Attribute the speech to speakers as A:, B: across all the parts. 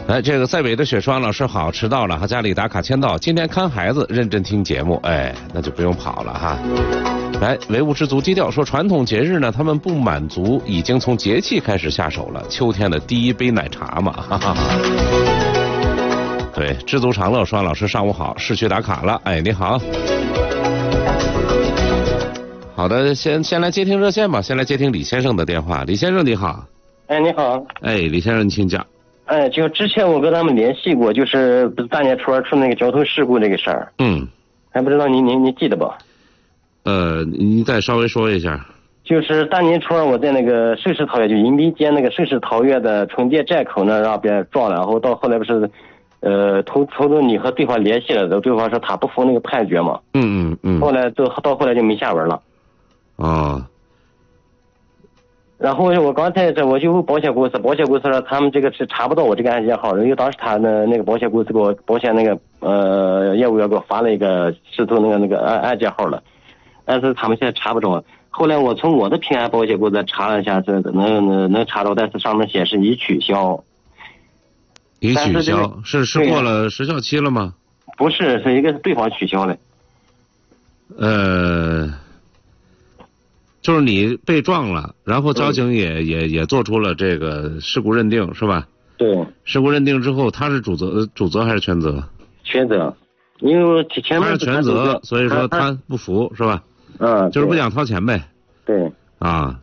A: 哎，这个在北的雪霜老师好，迟到了哈，家里打卡签到，今天看孩子，认真听节目，哎，那就不用跑了哈。来，唯物知足低调说，传统节日呢，他们不满足，已经从节气开始下手了。秋天的第一杯奶茶嘛，哈哈哈。对，知足常乐说，老师上午好，市区打卡了，哎，你好。好的，先来接听热线吧，先来接听李先生的电话。李先生你好。
B: 哎，你好。
A: 哎，李先生请讲。
B: 哎，就之前我跟他们联系过，就是不是大年初二出那个交通事故这个事儿。还不知道你记得不？
A: 你再稍微说一下。
B: 就是大年初二我在那个盛世陶业，就银滨街那个盛世陶业的纯电寨口那让别人撞了，然后到后来不是，从你和对方联系了，对方说他不服那个判决嘛。后来到后来就没下文了。
A: 哦。
B: 然后我刚才我就问保险公司，保险公司说他们这个是查不到我这个案件号，因为当时他那个保险公司给我保险那个业务员给我发了一个是做那个案件号了，但是他们现在查不着。后来我从我的平安保险公司查了一下，是能查到，但是上面显示已取消。
A: 已取消是过了时效期了吗？
B: 不是，是一个是对方取消的。
A: 就是你被撞了，然后交警也做出了这个事故认定，是吧？
B: 对。
A: 事故认定之后，他是主责还是全责？
B: 全责，因为前面
A: 他是全责，所以说他不服，是吧？就是不想掏钱呗。
B: 对。
A: 啊，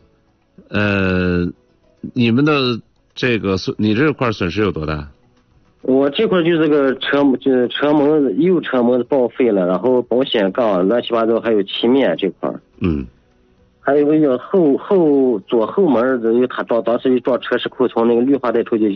A: 你们的这个你这块损失有多大？
B: 我这块就是个就是车门右车门报废了，然后保险杠乱七八糟，还有漆面这块。还有一个叫左后门，因为他当时一撞车时库从那个绿化带出去。